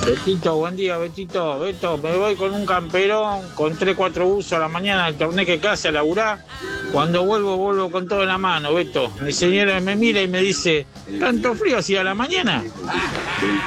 Betito, buen día, Betito. Beto, me voy con un camperón, con 3 4 buzos a la mañana al torneo que casa a laburar. Cuando vuelvo con todo en la mano, Beto. Mi señora me mira y me dice, ¿tanto frío hacía a la mañana?